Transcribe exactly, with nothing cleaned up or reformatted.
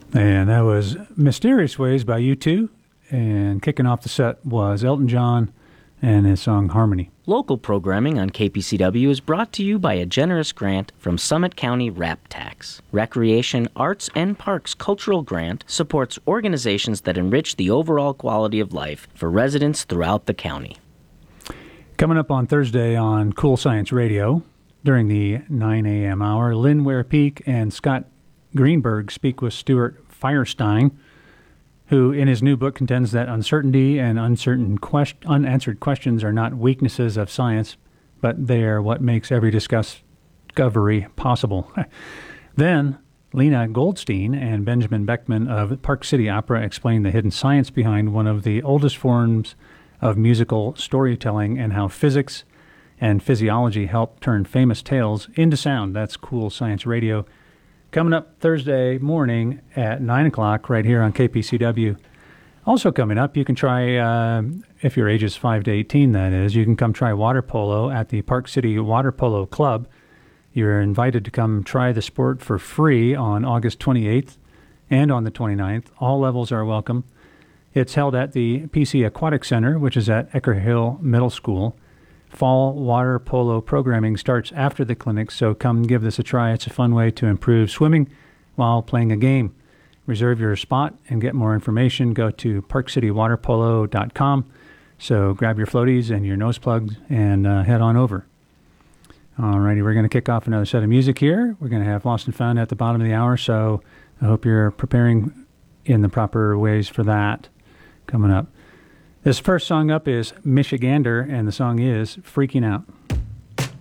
And that was Mysterious Ways by U two. And kicking off the set was Elton John and his song Harmony. Local programming on K P C W is brought to you by a generous grant from Summit County Rap Tax. Recreation, Arts, and Parks Cultural Grant supports organizations that enrich the overall quality of life for residents throughout the county. Coming up on Thursday on Cool Science Radio, during the nine a.m. hour, Lynn Ware-Peak and Scott Greenberg speak with Stuart Firestein, who in his new book contends that uncertainty and uncertain quest- unanswered questions are not weaknesses of science, but they are what makes every discovery possible. Then, Lena Goldstein and Benjamin Beckman of Park City Opera explain the hidden science behind one of the oldest forms of musical storytelling and how physics and physiology help turn famous tales into sound. That's Cool Science Radio. Coming up Thursday morning at nine o'clock right here on K P C W. Also coming up, you can try, uh, if your age is five to eighteen, that is, you can come try water polo at the Park City Water Polo Club. You're invited to come try the sport for free on August twenty-eighth and on the twenty-ninth. All levels are welcome. It's held at the P C Aquatic Center, which is at Ecker Hill Middle School. Fall water polo programming starts after the clinic, so come give this a try. It's a fun way to improve swimming while playing a game. Reserve your spot and get more information. Go to park city water polo dot com. So grab your floaties and your nose plugs and uh, head on over. Alrighty, we're going to kick off another set of music here. We're going to have Lost and Found at the bottom of the hour, so I hope you're preparing in the proper ways for that coming up. This first song up is Michigander, and the song is Freaking Out.